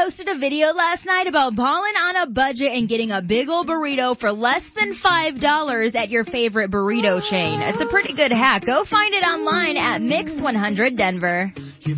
posted a video last night about balling on a budget and getting a big old burrito for less than $5 at your favorite burrito chain. It's a pretty good hack. Go find it online at Mix 100 Denver.